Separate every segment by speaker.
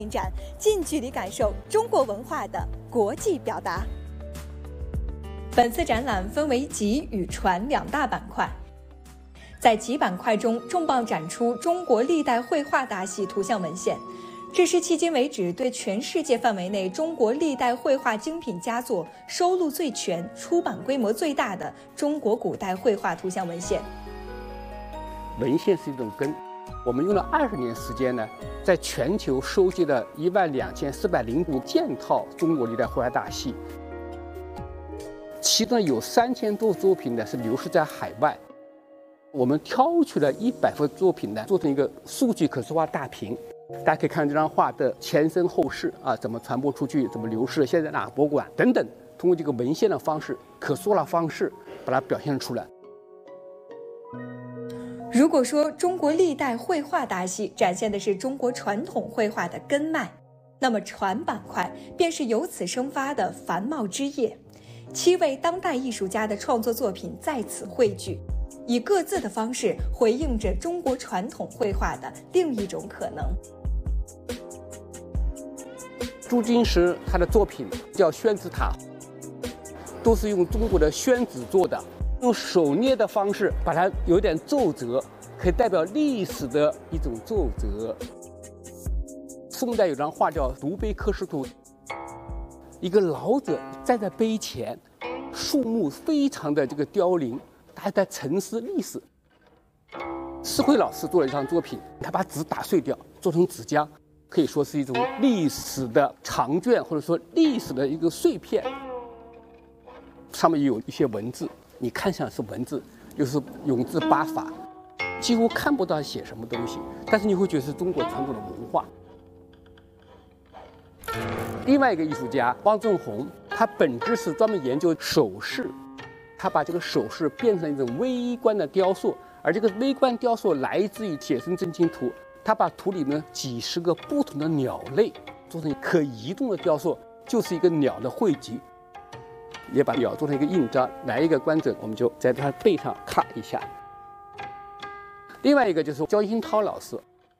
Speaker 1: 展，近距离感受中国文化的国际表达。本次展览分为集与传两大板块，在集板块中重磅展出中国历代绘画大系图像文献，这是迄今为止对全世界范围内中国历代绘画精品佳作收录最全、出版规模最大的中国古代绘画图像文献。
Speaker 2: 文献是一种根，我们用了20年时间呢，在全球收集了12405件套中国历代绘画大系，其中有3000多作品呢是流失在海外。我们挑取了100幅作品呢，做成一个数据可视化大屏。大家可以看这张画的前身后事啊，怎么传播出去，怎么流失，现在哪个博物馆等等，通过这个文献的方式、可视化的方式，把它表现出来。
Speaker 1: 如果说中国历代绘画大系展现的是中国传统绘画的根脉，那么传板块便是由此生发的繁茂枝叶。7位当代艺术家的创作作品在此汇聚，以各自的方式回应着中国传统绘画的另一种可能。
Speaker 2: 朱金石他的作品叫宣纸塔，都是用中国的宣纸做的，用手捏的方式把它有点皱褶，可以代表历史的一种皱褶。宋代有张画叫《独碑刻石图》，一个老者站在碑前，树木非常的这个凋零，他在沉思历史。施辉老师做了一张作品，他把纸打碎掉，做成纸浆，可以说是一种历史的长卷，或者说历史的一个碎片。上面有一些文字，你看上是文字，又是永字八法，几乎看不到写什么东西，但是你会觉得是中国传统的文化。另外一个艺术家汪正红，他本质是专门研究首饰，他把这个首饰变成一种微观的雕塑，而这个微观雕塑来自于写生真经图，他把图里面几十个不同的鸟类做成可移动的雕塑，就是一个鸟的汇集，也把鸟做成一个印章，来一个观者我们就在他背上咔一下。另外一个就是焦新涛老师，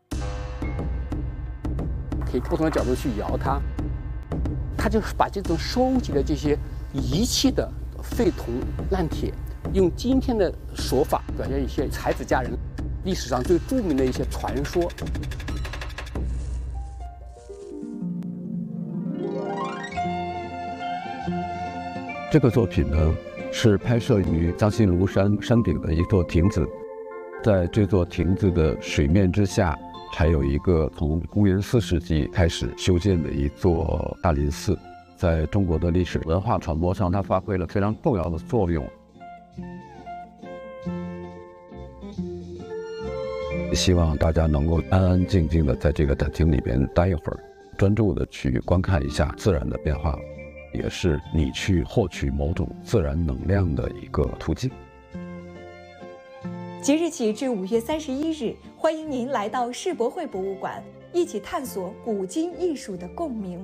Speaker 2: 可以不同的角度去摇它，他就是把这种收集的这些遗弃的废铜烂铁，用今天的手法表现一些才子佳人历史上最著名的一些传说。
Speaker 3: 这个作品呢，是拍摄于江西庐山山顶的一座亭子，在这座亭子的水面之下，还有一个从公元4世纪开始修建的一座大林寺，在中国的历史文化传播上，它发挥了非常重要的作用。希望大家能够安安静静的在这个展厅里边待一会儿，专注的去观看一下自然的变化，也是你去获取某种自然能量的一个途径。
Speaker 1: 即日起至5月31日，欢迎您来到世博会博物馆，一起探索古今艺术的共鸣。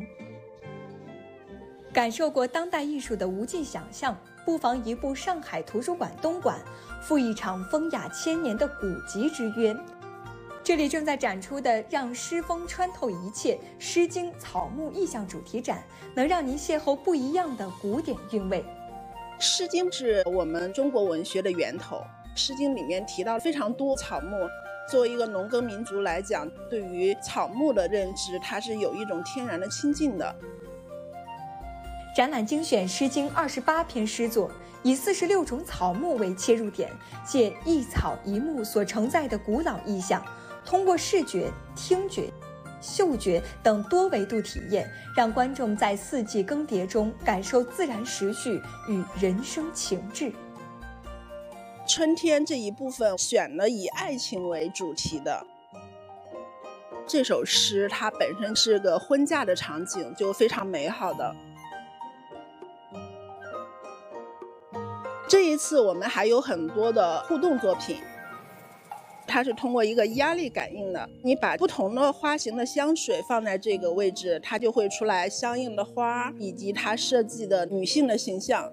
Speaker 1: 感受过当代艺术的无尽想象，不妨移步上海图书馆东馆，赴一场风雅千年的古籍之约。这里正在展出的“让诗风穿透一切”诗经草木意象主题展，能让您邂逅不一样的古典韵味。
Speaker 4: 诗经是我们中国文学的源头，诗经里面提到非常多草木。作为一个农耕民族来讲，对于草木的认知，它是有一种天然的亲近的。
Speaker 1: 展览精选诗经28篇诗作，以46种草木为切入点，借一草一木所承载的古老意象，通过视觉、听觉、嗅觉等多维度体验，让观众在四季更迭中感受自然时序与人生情志。
Speaker 4: 春天这一部分选了以爱情为主题的。这首诗它本身是个婚嫁的场景，就非常美好的。这一次我们还有很多的互动作品，它是通过一个压力感应的，你把不同的花型的香水放在这个位置，它就会出来相应的花以及它设计的女性的形象。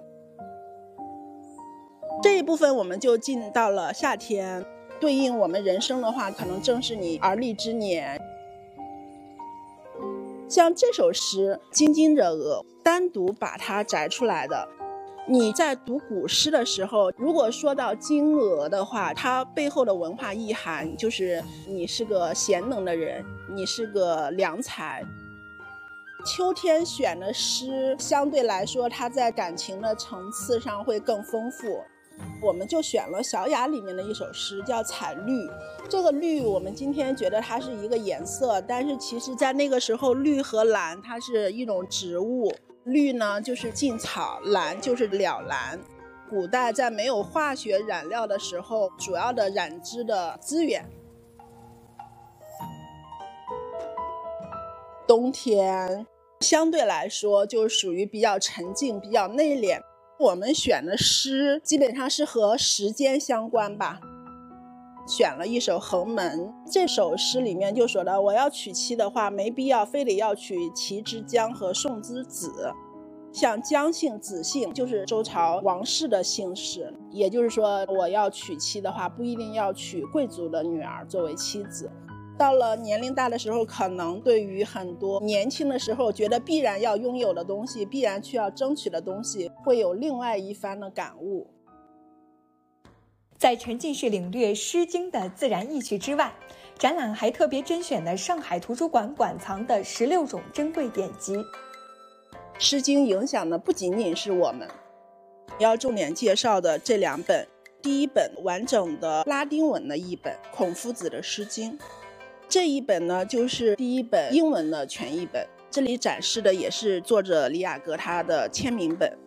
Speaker 4: 这一部分我们就进到了夏天，对应我们人生的话，可能正是你而立之年。 像这首诗《津津者鹅》，单独把它摘出来的。你在读古诗的时候，如果说到金鹅的话，它背后的文化意涵就是你是个贤能的人，你是个良才。秋天选的诗相对来说，它在感情的层次上会更丰富。我们就选了《小雅》里面的一首诗，叫《采绿》。这个绿，我们今天觉得它是一个颜色，但是其实在那个时候，绿和蓝它是一种植物。绿呢就是劲草，蓝就是了蓝。古代在没有化学染料的时候，主要的染织的资源。冬天相对来说就属于比较沉静、比较内敛。我们选的诗基本上是和时间相关吧。选了一首《横门》，这首诗里面就说到，我要娶妻的话，没必要非得要娶齐之姜和宋之子。像姜姓、子姓就是周朝王室的姓氏，也就是说，我要娶妻的话，不一定要娶贵族的女儿作为妻子。到了年龄大的时候，可能对于很多年轻的时候觉得必然要拥有的东西，必然需要争取的东西，会有另外一番的感悟。
Speaker 1: 在沉浸式领略《诗经》的自然意趣之外，展览还特别甄选了上海图书馆馆藏的16种珍贵典籍。《
Speaker 4: 诗经》影响的不仅仅是我们，要重点介绍的这2本，第一本完整的拉丁文的译本，孔夫子的《诗经》，这一本呢就是第一本英文的全译本，这里展示的也是作者李雅阁他的签名本。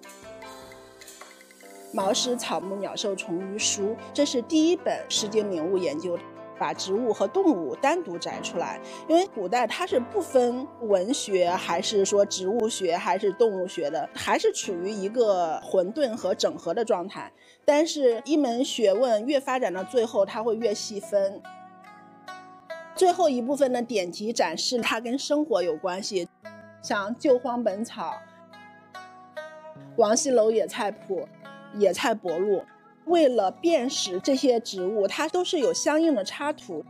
Speaker 4: 毛诗草木鸟兽虫鱼书，这是第一本《诗经》名物研究，把植物和动物单独摘出来。因为古代它是不分文学还是说植物学还是动物学的，还是处于一个混沌和整合的状态。但是一门学问越发展到最后，它会越细分。最后一部分的典籍展示它跟生活有关系，像《救荒本草》、王羲楼野菜谱、野菜博录，为了辨识这些植物，它都是有相应的插图。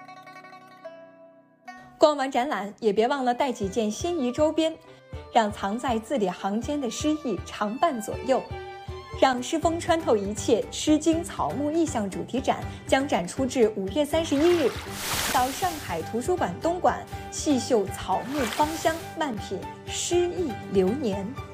Speaker 1: 逛完展览，也别忘了带几件心仪周边，让藏在字里行间的诗意常伴左右。让诗风穿透一切，《诗经》草木意象主题展将展出至5月31日。到上海图书馆东馆细嗅草木芳香，漫品诗意流年。